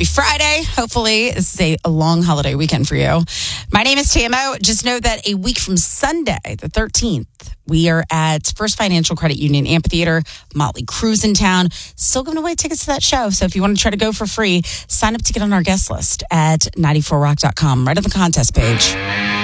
Happy Friday. Hopefully, this is a long holiday weekend for you. My name is Tamo. Just know that a week from Sunday, the 13th, we are at First Financial Credit Union Amphitheater, Motley Crue's in town. Still giving away tickets to that show. So if you want to try to go for free, sign up to get on our guest list at 94rock.com, right on the contest page.